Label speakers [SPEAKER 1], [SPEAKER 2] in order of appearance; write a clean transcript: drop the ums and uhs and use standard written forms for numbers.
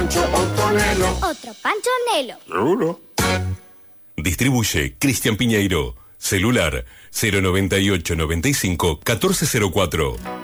[SPEAKER 1] Pancho Ottonelo.
[SPEAKER 2] Otro Pancho Nelo.
[SPEAKER 1] ¿Seguro?
[SPEAKER 3] Distribuye Cristian Piñeiro. Celular 098 95 1404.